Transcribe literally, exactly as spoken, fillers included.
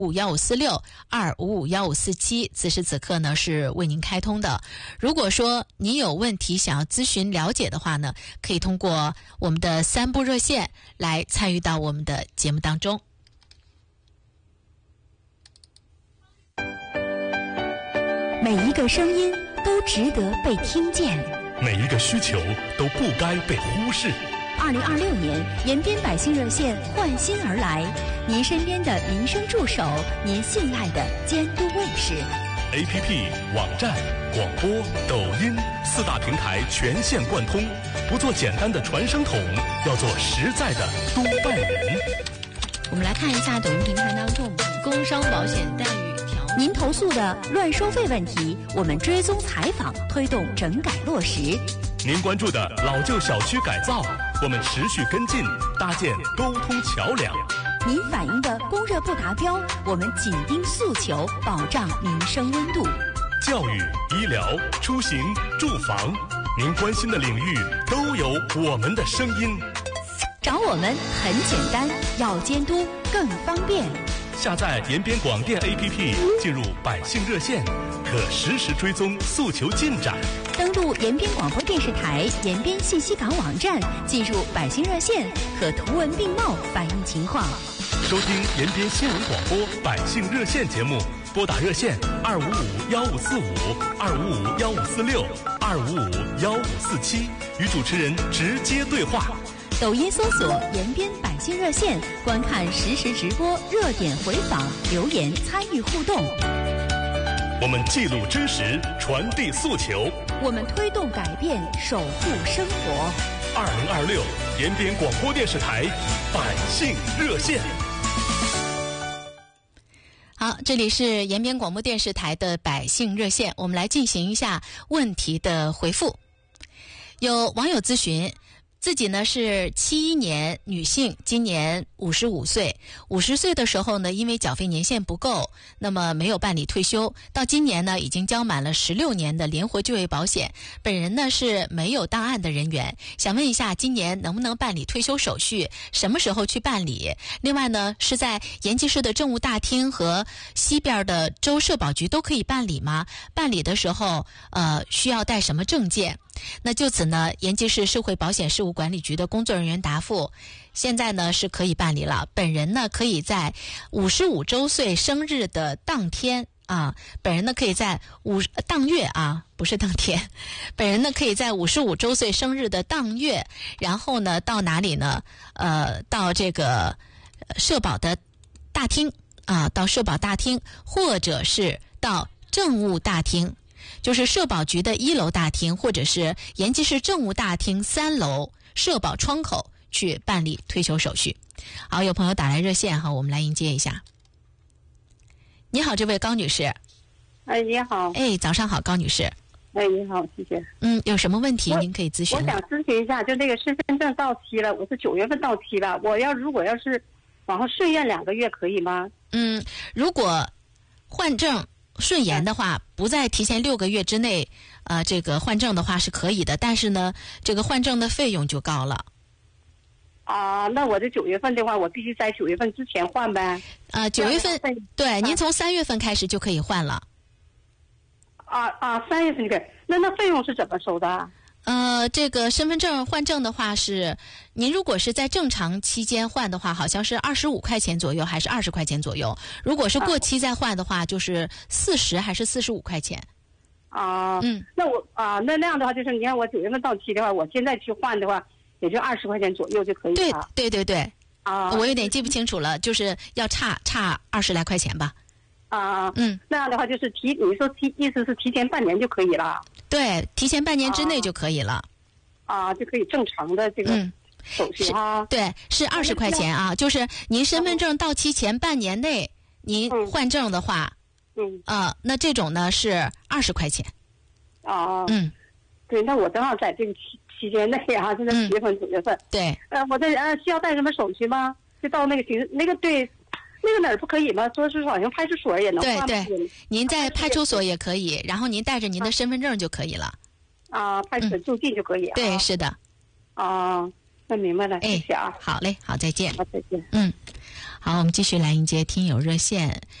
五幺五四六二五五幺五四七，此时此刻呢是为您开通的。如果说您有问题想要咨询了解的话呢，可以通过我们的三部热线来参与到我们的节目当中。 每一个声音都值得被听见， 每一个需求都不该被忽视。 二零二六年，延边百姓热线换新而来，您身边的民生助手，您信赖的监督卫士。 A P P、网站、广播、抖音四大平台全线贯通，不做简单的传声筒，要做实在的督办人。 我们来看一下抖音平台当中工伤保险待遇条目。 您投诉的乱收费问题，我们追踪采访，推动整改落实。 您关注的老旧小区改造，我们持续跟进，搭建沟通桥梁。 您反映的供热不达标，我们紧盯诉求，保障民生温度。 教育、医疗、出行、住房，您关心的领域都有我们的声音。 找我们很简单，要监督更方便。 下载延边广电 A P P， 进入百姓热线，可实时追踪诉求进展。 登录延边广播电视台延边信息港网站，进入百姓热线，可图文并茂反映情况。 收听延边新闻广播百姓热线节目，拨打热线二五五幺五四五、二五五幺五四六、二五五幺五四七，与主持人直接对话。 抖音搜索延边百姓热线，观看实时直播、热点回访、留言参与互动。 我们记录真实，传递诉求， 我们推动改变，守护生活。 二零二六延边广播电视台百姓热线。 好，这里是延边广播电视台的百姓热线，我们来进行一下问题的回复。有网友咨询，自己呢是七一年女性，今年五十五岁。五十岁的时候呢，因为缴费年限不够，那么没有办理退休。到今年呢，已经交满了十六年的联活就业保险。本人呢是没有档案的人员，想问一下，今年能不能办理退休手续？什么时候去办理？另外呢，是在延吉市的政务大厅和西边的州社保局都可以办理吗？办理的时候，呃，需要带什么证件？那就此呢，延吉市社会保险事务管理局的工作人员答复，现在呢是可以办理了。本人呢可以在五十五周岁生日的当天啊，本人呢可以在五当月啊，不是当天，本人呢可以在五十五周岁生日的当月，然后呢到哪里呢？呃，到这个社保的大厅啊，到社保大厅，或者是到政务大厅。就是社保局的一楼大厅，或者是延吉市政务大厅三楼社保窗口去办理退休手续。好，有朋友打来热线哈，我们来迎接一下。你好，这位高女士。 哎，你好。 哎，早上好，高女士。 哎，你好，谢谢。 嗯，有什么问题您可以咨询。 我想咨询一下，就那个身份证到期了，我是九月份到期了，我要如果要是往后顺延两个月可以吗？ 嗯，如果换证顺延的话，不在提前六个月之内，呃，这个换证的话是可以的，但是呢，这个换证的费用就高了。 啊，那我这九月份的话，我必须在九月份之前换呗。 呃，九月份，对， 啊、 您从三月份开始就可以换了。 啊啊，三月份就可以。那那费用是怎么收的？ 呃，这个身份证换证的话是，您如果是在正常期间换的话，好像是二十五块钱左右，还是二十块钱左右？如果是过期再换的话，就是四十还是四十五块钱？ 啊， 嗯， 那我啊，那那样的话，就是你看我九月份到期的话，我现在去换的话，也就二十块钱左右就可以了。 对对对对。 啊， 我有点记不清楚了，就是要差差二十来块钱吧。 啊， 嗯， 那样的话就是提，你说提意思是提前半年就可以了？ 对，提前半年之内就可以了。 啊，就可以正常的这个手续哈。 对，是二十块钱啊，就是您身份证到期前半年内您换证的话， 嗯， 呃，那这种呢是二十块钱。 啊， 嗯， 对，那我正好在这个期期间内啊，现在七月份、九月份。 对。 呃，我这呃需要带什么手续吗？就到那个行那个对。那个哪儿不可以吗？说是好像派出所也能换。 对对，您在派出所也可以，然后您带着您的身份证就可以了。 啊，派出所就近就可以。 对，是的。 啊，那明白了，谢谢啊。 好嘞，好，再见。 好，再见。 嗯， 好，我们继续来迎接听友热线。